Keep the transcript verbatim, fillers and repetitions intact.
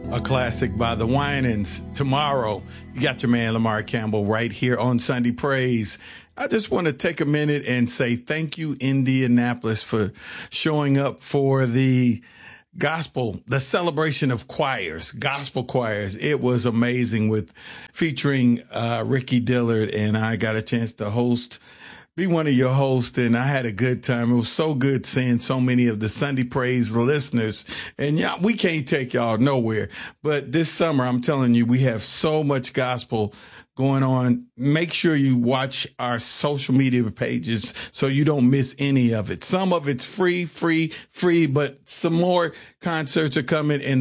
A classic by the Winans. Tomorrow, you got your man Lamar Campbell right here on Sunday Praise. I just want to take a minute and say thank you, Indianapolis, for showing up for the gospel, the celebration of choirs, gospel choirs. It was amazing with featuring uh, Ricky Dillard, and I got a chance to host be one of your hosts, and I had a good time. It was so good seeing so many of the Sunday Praise listeners. And yeah, we can't take y'all nowhere. But this summer, I'm telling you, we have so much gospel going on. Make sure you watch our social media pages so you don't miss any of it. Some of it's free, free, free, but some more concerts are coming, and